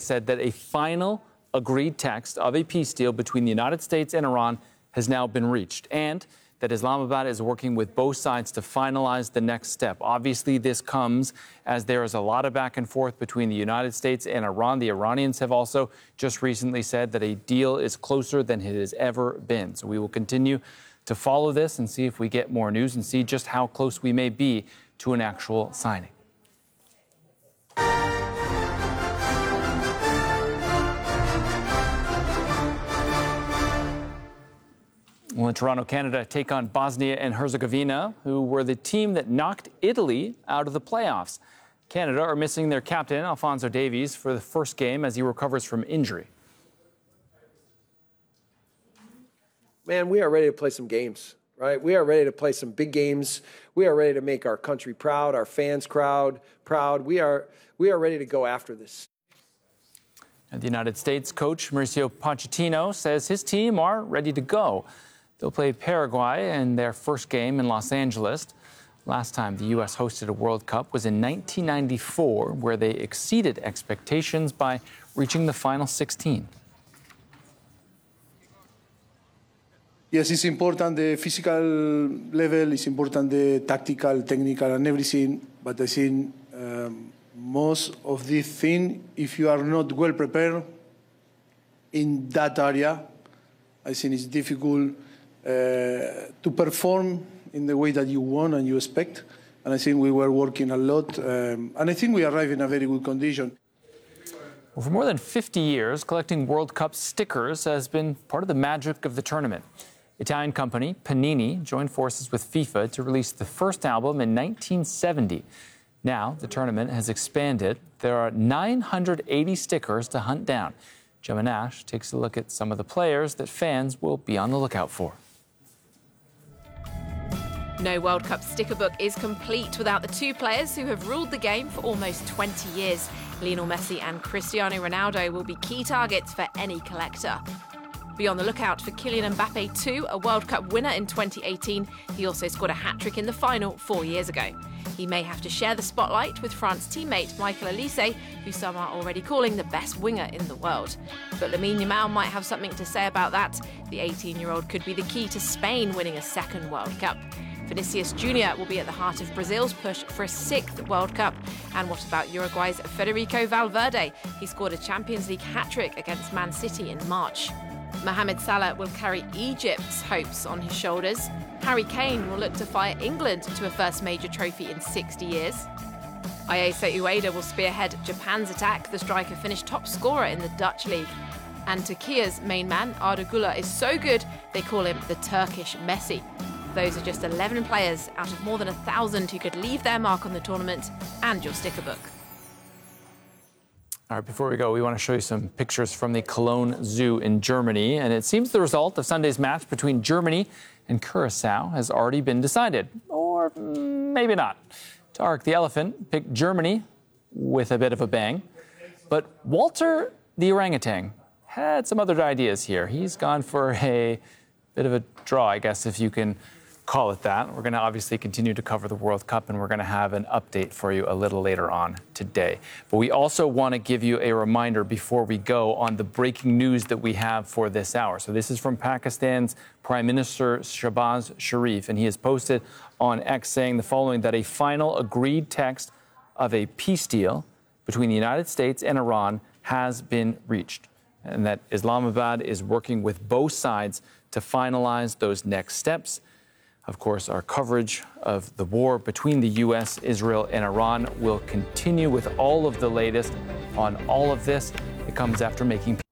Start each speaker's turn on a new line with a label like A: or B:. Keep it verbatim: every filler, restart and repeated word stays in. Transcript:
A: said that a final agreed text of a peace deal between the United States and Iran has now been reached, and that Islamabad is working with both sides to finalize the next step. Obviously, this comes as there is a lot of back and forth between the United States and Iran. The Iranians have also just recently said that a deal is closer than it has ever been. So we will continue to follow this and see if we get more news and see just how close we may be to an actual signing. Well, in Toronto, Canada take on Bosnia and Herzegovina, who were the team that knocked Italy out of the playoffs. Canada are missing their captain, Alphonso Davies, for the first game as he recovers from injury.
B: Man, we are ready to play some games, right? We are ready to play some big games. We are ready to make our country proud, our fans crowd proud. We are, we are ready to go after this.
A: And the United States coach Mauricio Pochettino says his team are ready to go. They'll play Paraguay in their first game in Los Angeles. Last time the U S hosted a World Cup was in nineteen ninety-four, where they exceeded expectations by reaching the final sixteen.
C: Yes, it's important, the physical level, it's important, the tactical, technical, and everything. But I think um, most of these things, if you are not well prepared in that area, I think it's difficult uh, to perform in the way that you want and you expect. And I think we were working a lot. Um, and I think we arrived in a very good condition.
A: Well, for more than fifty years, collecting World Cup stickers has been part of the magic of the tournament. Italian company Panini joined forces with FIFA to release the first album in nineteen seventy. Now, the tournament has expanded. There are nine hundred eighty stickers to hunt down. Gemma Nash takes a look at some of the players that fans will be on the lookout for.
D: No World Cup sticker book is complete without the two players who have ruled the game for almost twenty years. Lionel Messi and Cristiano Ronaldo will be key targets for any collector. Be on the lookout for Kylian Mbappe too, a World Cup winner in twenty eighteen. He also scored a hat-trick in the final four years ago. He may have to share the spotlight with France teammate Michael Olise, who some are already calling the best winger in the world. But Lamine Yamal might have something to say about that. The eighteen-year-old could be the key to Spain winning a second World Cup. Vinicius Junior will be at the heart of Brazil's push for a sixth World Cup. And what about Uruguay's Federico Valverde? He scored a Champions League hat-trick against Man City in March. Mohamed Salah will carry Egypt's hopes on his shoulders. Harry Kane will look to fire England to a first major trophy in sixty years. Ayase Ueda will spearhead Japan's attack. The striker finished top scorer in the Dutch league. And Turkey's main man, Arda Güler, is so good they call him the Turkish Messi. Those are just eleven players out of more than a thousand who could leave their mark on the tournament and your sticker book.
A: All right, before we go, we want to show you some pictures from the Cologne Zoo in Germany. And it seems the result of Sunday's match between Germany and Curacao has already been decided. Or maybe not. Tarek the elephant picked Germany with a bit of a bang. But Walter the orangutan had some other ideas here. He's gone for a bit of a draw, I guess, if you can call it that. We're going to obviously continue to cover the World Cup, and we're going to have an update for you a little later on today. But we also want to give you a reminder before we go on the breaking news that we have for this hour. So this is from Pakistan's Prime Minister Shehbaz Sharif, and he has posted on X saying the following, that a final agreed text of a peace deal between the United States and Iran has been reached, and that Islamabad is working with both sides to finalize those next steps. Of course, our coverage of the war between the U S, Israel, and Iran will continue with all of the latest on all of this. It comes after making